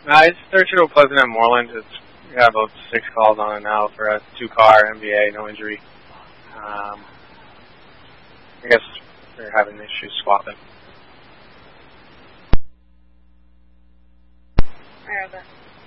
It's Churchill Pleasant and Moreland. We got about 6 calls on it now for a 2-car MBA, no injury. I guess they're having issues swapping. Where are they?